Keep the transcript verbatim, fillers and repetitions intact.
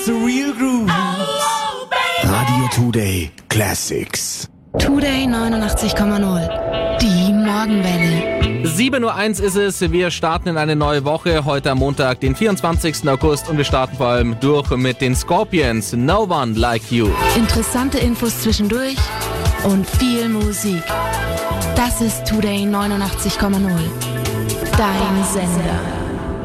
the real groove. Radio Today Classics. Today neunundachtzig Komma null. Die Morgenwelle. sieben Uhr eins ist es, wir starten in eine neue Woche, heute am Montag, den vierundzwanzigsten August und wir starten vor allem durch mit den Scorpions, No One Like You. Interessante Infos zwischendurch und viel Musik. Das ist Today neunundachtzig Komma null. Dein Sender.